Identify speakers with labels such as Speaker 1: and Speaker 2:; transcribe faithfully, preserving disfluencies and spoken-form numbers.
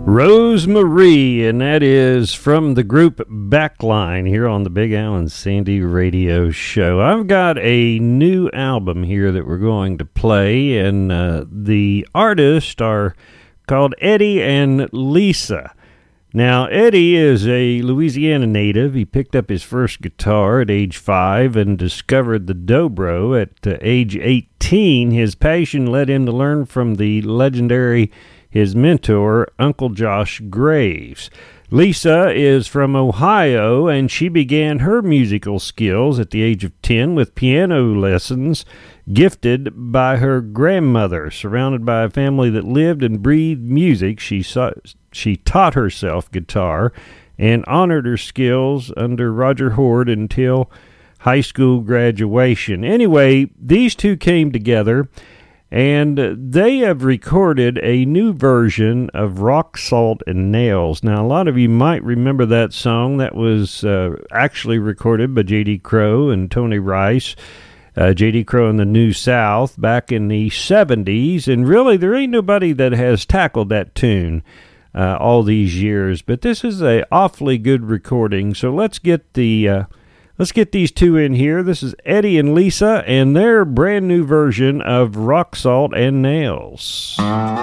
Speaker 1: Rosemarie, and that is from the group Backline here on the Big Al and Sandy Radio Show. I've got a new album here that we're going to play, and uh, the artists are called Eddie and Lisa. Now, Eddie is a Louisiana native. He picked up his first guitar at age five and discovered the dobro at uh, age eighteen. His passion led him to learn from the legendary his mentor, Uncle Josh Graves. Lisa is from Ohio, and she began her musical skills at the age of ten with piano lessons gifted by her grandmother. Surrounded by a family that lived and breathed music, she saw, she taught herself guitar and honored her skills under Roger Horde until high school graduation. Anyway, these two came together, and they have recorded a new version of Rock, Salt, and Nails. Now, a lot of you might remember that song. That was uh, actually recorded by J D. Crowe and Tony Rice, uh, J D. Crowe and the New South, back in the seventies. And really, there ain't nobody that has tackled that tune uh, all these years. But this is a awfully good recording. So let's get the... Uh, Let's get these two in here. This is Eddie and Lisa and their brand new version of Rock, Salt, and Nails.